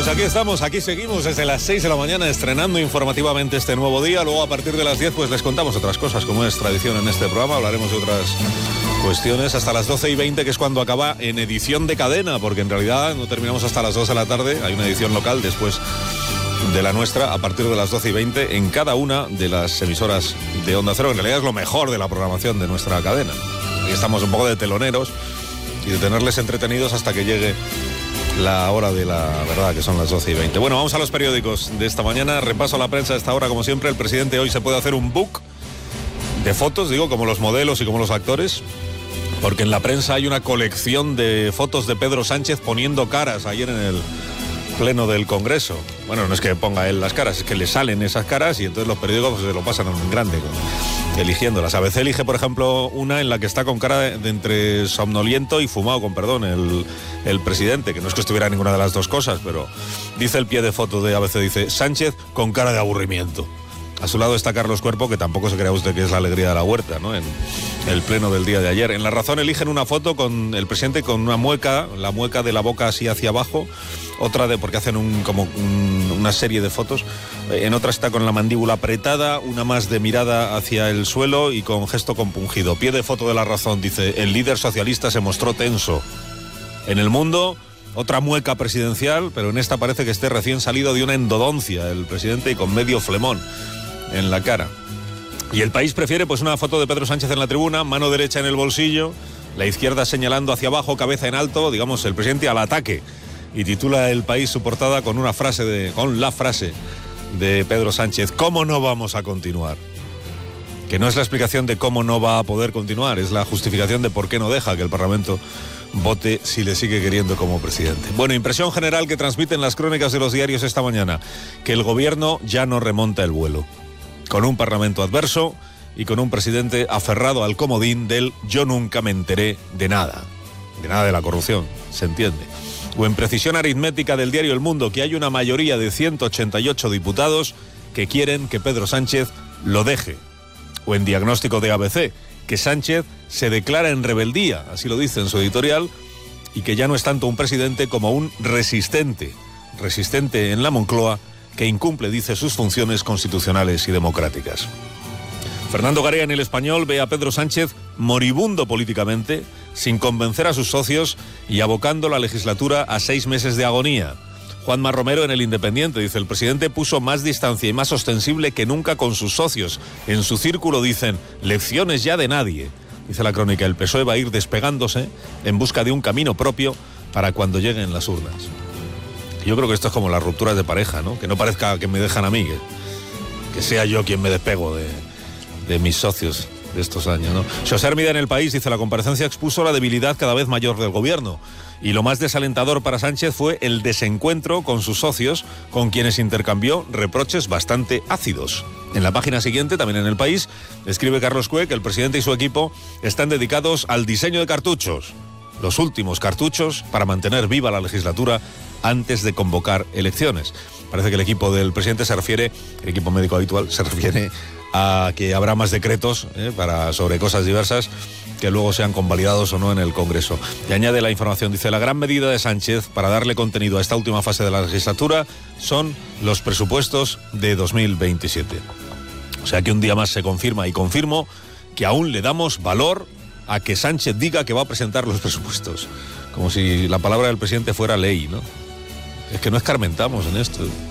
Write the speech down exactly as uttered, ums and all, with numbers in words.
Pues aquí estamos, aquí seguimos desde las seis de la mañana estrenando informativamente este nuevo día. Luego a partir de las diez pues les contamos otras cosas, como es tradición en este programa. Hablaremos de otras cuestiones hasta las doce y veinte, que es cuando acaba en edición de cadena, porque en realidad no terminamos hasta las dos de la tarde. Hay una edición local después de la nuestra a partir de las doce y veinte en cada una de las emisoras de Onda Cero. En realidad es lo mejor de la programación de nuestra cadena. Y estamos un poco de teloneros y de tenerles entretenidos hasta que llegue la hora de la verdad, que son las doce y veinte. Bueno, vamos a los periódicos de esta mañana. Repaso a la prensa a esta hora, como siempre. El presidente hoy se puede hacer un book de fotos, digo, como los modelos y como los actores, porque en la prensa hay una colección de fotos de Pedro Sánchez poniendo caras ayer en el pleno del Congreso. Bueno, no es que ponga él las caras, es que le salen esas caras y entonces los periódicos pues, se lo pasan en grande con, eligiéndolas. A veces elige, por ejemplo, una en la que está con cara de, de entre somnoliento y fumado, con perdón, el, el presidente, que no es que estuviera ninguna de las dos cosas, pero dice el pie de foto de A B C, dice Sánchez con cara de aburrimiento. A su lado está Carlos Cuerpo, que tampoco se crea usted que es la alegría de la huerta, ¿no? En el pleno del día de ayer. En La Razón eligen una foto con el presidente con una mueca, la mueca de la boca así hacia abajo, otra de, porque hacen un, como un, una serie de fotos, en otra está con la mandíbula apretada, una más de mirada hacia el suelo y con gesto compungido. Pie de foto de La Razón, dice, el líder socialista se mostró tenso. En El Mundo, otra mueca presidencial, pero en esta parece que esté recién salido de una endodoncia el presidente y con medio flemón en la cara. Y El País prefiere pues una foto de Pedro Sánchez en la tribuna, mano derecha en el bolsillo, la izquierda señalando hacia abajo, cabeza en alto, digamos el presidente al ataque. Y titula El País su portada con una frase de, con la frase de Pedro Sánchez: ¿cómo no vamos a continuar? Que no es la explicación de cómo no va a poder continuar, es la justificación de por qué no deja que el Parlamento vote si le sigue queriendo como presidente. Bueno, impresión general que transmiten las crónicas de los diarios esta mañana, que el gobierno ya no remonta el vuelo, con un parlamento adverso y con un presidente aferrado al comodín del yo nunca me enteré de nada, de nada de la corrupción, se entiende. O en precisión aritmética del diario El Mundo, que hay una mayoría de ciento ochenta y ocho diputados que quieren que Pedro Sánchez lo deje. O en diagnóstico de A B C, que Sánchez se declara en rebeldía, así lo dice en su editorial, y que ya no es tanto un presidente como un resistente, resistente en la Moncloa, que incumple, dice, sus funciones constitucionales y democráticas. Fernando Garea en El Español ve a Pedro Sánchez moribundo políticamente, sin convencer a sus socios y abocando la legislatura a seis meses de agonía. Juanma Romero en El Independiente dice, el presidente puso más distancia y más ostensible que nunca con sus socios. En su círculo dicen, lecciones ya de nadie. Dice la crónica, el P S O E va a ir despegándose en busca de un camino propio para cuando lleguen las urnas. Yo creo que esto es como las rupturas de pareja, ¿no? Que no parezca que me dejan a mí, que, que sea yo quien me despego de, de mis socios de estos años, ¿no? José Hermida en El País dice, la comparecencia expuso la debilidad cada vez mayor del gobierno. Y lo más desalentador para Sánchez fue el desencuentro con sus socios, con quienes intercambió reproches bastante ácidos. En la página siguiente, también en El País, escribe Carlos Cue que el presidente y su equipo están dedicados al diseño de cartuchos, los últimos cartuchos para mantener viva la legislatura antes de convocar elecciones. Parece que el equipo del presidente se refiere, el equipo médico habitual, se refiere a que habrá más decretos eh, para, sobre cosas diversas que luego sean convalidados o no en el Congreso. Y añade la información, dice, la gran medida de Sánchez para darle contenido a esta última fase de la legislatura son los presupuestos de dos mil veintisiete. O sea que un día más se confirma y confirmo que aún le damos valor a que Sánchez diga que va a presentar los presupuestos. Como si la palabra del presidente fuera ley, ¿no? Es que no escarmentamos en esto.